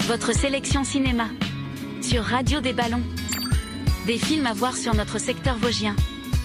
Votre sélection cinéma. Sur Radio des Ballons. Des films à voir sur notre secteur vosgien.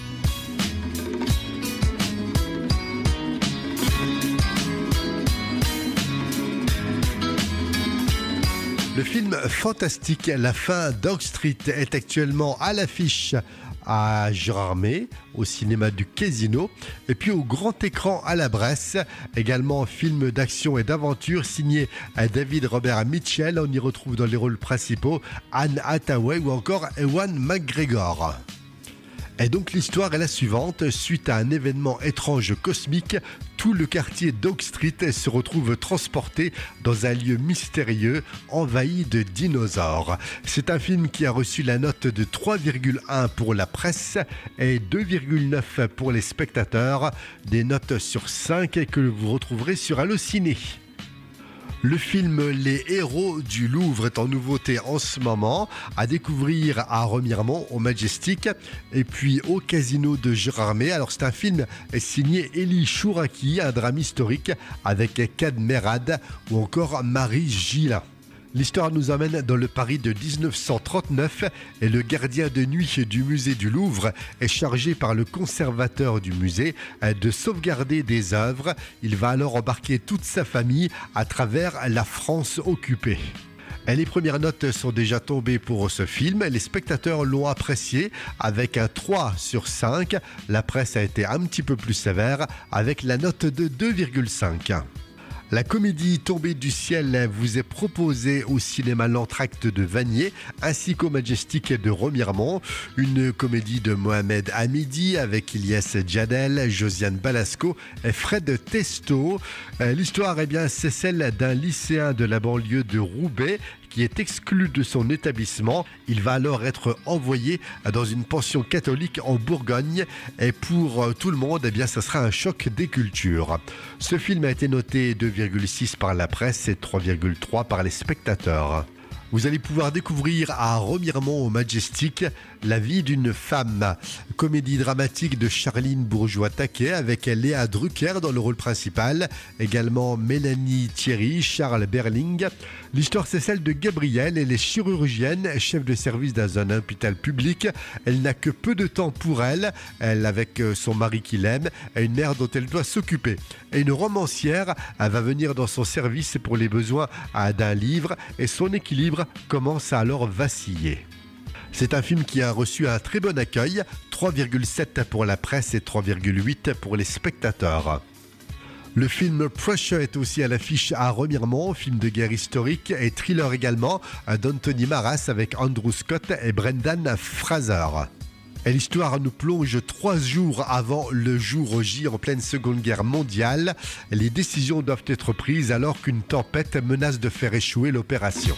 Le film fantastique La fin d'Oak Street est actuellement à l'affiche à Gérardmer, au cinéma du Casino, et puis au grand écran à la Bresse. Également film d'action et d'aventure signé David Robert Mitchell. On y retrouve dans les rôles principaux Anne Hathaway ou encore Ewan McGregor. Et donc l'histoire est la suivante. Suite à un événement étrange cosmique, tout le quartier d'Oak Street se retrouve transporté dans un lieu mystérieux envahi de dinosaures. C'est un film qui a reçu la note de 3,1 pour la presse et 2,9 pour les spectateurs. Des notes sur 5 que vous retrouverez sur Allociné. Le film Les Héros du Louvre est en nouveauté en ce moment, à découvrir à Remiremont, au Majestic, et puis au Casino de Gérardmer. Alors c'est un film signé Elie Chouraki, un drame historique avec Kad Merad ou encore Marie Gillin. L'histoire nous emmène dans le Paris de 1939 et le gardien de nuit du musée du Louvre est chargé par le conservateur du musée de sauvegarder des œuvres. Il va alors embarquer toute sa famille à travers la France occupée. Et les premières notes sont déjà tombées pour ce film. Les spectateurs l'ont apprécié avec un 3 sur 5. La presse a été un petit peu plus sévère avec la note de 2,5. La comédie Tombée du ciel vous est proposée au cinéma L'Entracte de Vanier ainsi qu'au Majestic de Remiremont. Une comédie de Mohamed Hamidi avec Ilyes Djadel, Josiane Balasco et Fred Testo. L'histoire, c'est celle d'un lycéen de la banlieue de Roubaix qui est exclu de son établissement. Il va alors être envoyé dans une pension catholique en Bourgogne. Et pour tout le monde, ça sera un choc des cultures. Ce film a été noté 2,6 par la presse et 3,3 par les spectateurs. Vous allez pouvoir découvrir à Remiremont au Majestic La vie d'une femme, comédie dramatique de Charline Bourgeois-Taquet avec Léa Drucker dans le rôle principal, également Mélanie Thierry, Charles Berling. L'histoire, c'est celle de Gabrielle, elle est chirurgienne, chef de service dans un hôpital public. Elle n'a que peu de temps pour elle, avec son mari qui l'aime, et une mère dont elle doit s'occuper. Et une romancière, elle va venir dans son service pour les besoins d'un livre, et son équilibre commence à alors vaciller. C'est un film qui a reçu un très bon accueil, 3,7 pour la presse et 3,8 pour les spectateurs. Le film Pressure est aussi à l'affiche à Remiremont, film de guerre historique et thriller également d'Anthony Maras avec Andrew Scott et Brendan Fraser. Et l'histoire nous plonge 3 jours avant le jour J en pleine Seconde Guerre mondiale. Les décisions doivent être prises alors qu'une tempête menace de faire échouer l'opération.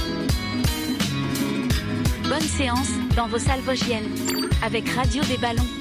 Bonne séance dans vos salles vosgiennes avec Radio des Ballons.